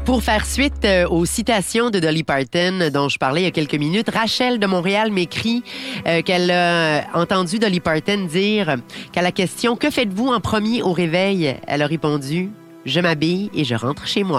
Pour faire suite aux citations de Dolly Parton dont je parlais il y a quelques minutes, Rachel de Montréal m'écrit qu'elle a entendu Dolly Parton dire qu'à la question « Que faites-vous en premier au réveil? » Elle a répondu « Je m'habille et je rentre chez moi. »